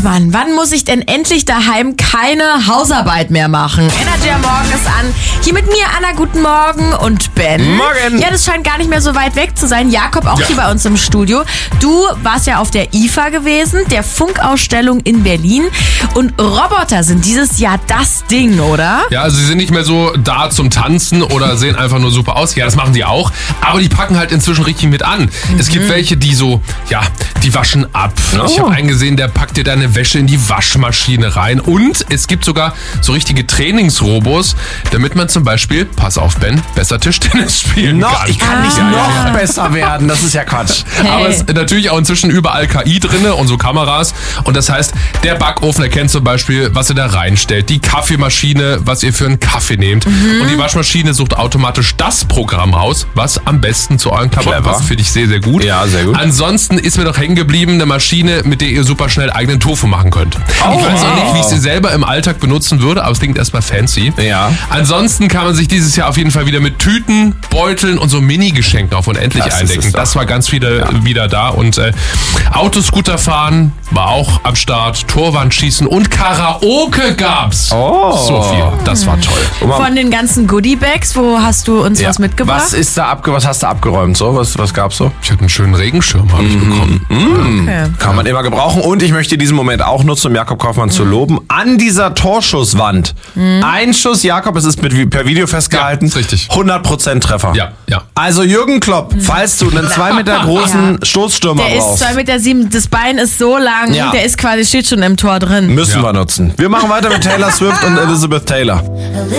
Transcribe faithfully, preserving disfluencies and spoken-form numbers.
Mann, wann muss ich denn endlich daheim keine Hausarbeit mehr machen? Energy am Morgen ist an. Hier mit mir Anna, guten Morgen, und Ben. Morgen. Ja, das scheint gar nicht mehr so weit weg zu sein. Jakob auch ja. hier bei uns im Studio. Du warst ja auf der I F A gewesen, der Funkausstellung in Berlin. Und Roboter sind dieses Jahr das Ding, oder? Ja, also sie sind nicht mehr so da zum Tanzen oder sehen einfach nur super aus. Ja, das machen die auch. Aber die packen halt inzwischen richtig mit an. Mhm. Es gibt welche, die so, ja, die waschen ab. Oh. Ich habe einen gesehen, der packt dir deine Wäsche in die Waschmaschine rein. Und es gibt sogar so richtige Trainingsrobos, damit man zum Beispiel, pass auf Ben, besser Tischtennis spielen noch, kann. Ich kann ah. nicht ja, noch ja, ja. besser werden, das ist ja Quatsch. Hey. Aber es ist natürlich auch inzwischen überall K I drinne und so Kameras. Und das heißt, der Backofen erkennt zum Beispiel, was ihr da reinstellt. Die Kaffeemaschine, was ihr für einen Kaffee nehmt. Mhm. Und die Waschmaschine sucht automatisch das Programm raus, was am besten zu euren Klamotten passt. Finde ich sehr, sehr gut. Ja, sehr gut. Ansonsten ist mir noch hängen geblieben eine Maschine, mit der ihr super schnell eigenen Tofu machen könnt. Oh. Ich weiß noch nicht, wie ich sie selber im Alltag benutzen würde, aber es klingt erstmal fancy. Ja. Ansonsten kann man sich dieses Jahr auf jeden Fall wieder mit Tüten, Beuteln und so Mini-Geschenken auf unendlich Das eindecken. Das war ganz wieder, ja. wieder da. Und äh, Autoscooter fahren war auch am Start. Torwandschießen und Karaoke gab's. Oh. So viel. Das war toll. Von den ganzen Goodie-Bags, wo hast du uns ja. was mitgebracht? Was ist da abge was hast du abgeräumt? So, was, was gab's so? Ich hatte einen schönen Regenschirm, habe ich mm. bekommen. Mm. Okay. Kann man immer gebrauchen. Und ich möchte diesen Moment auch nutzen, um Jakob Kaufmann mm. zu loben. An dieser Torschusswand. Mm. Ein Schuss, Jakob, es ist mit, per Video festgehalten. Ja, richtig. hundert Prozent Treffer. Ja, ja. Also Jürgen Klopp, falls du einen zwei Meter großen ja. Stoßstürmer der brauchst. Der ist zwei Meter sieben, das Bein ist so lang, ja. der ist quasi, steht schon im Tor drin. Müssen ja. wir nutzen. Wir machen weiter mit Taylor Swift und Elizabeth Taylor.